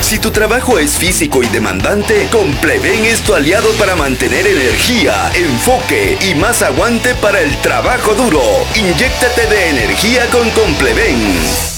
Si tu trabajo es físico y demandante, Compleven es tu aliado para mantener energía, enfoque y más aguante para el trabajo duro. Inyéctate de energía con Compleven.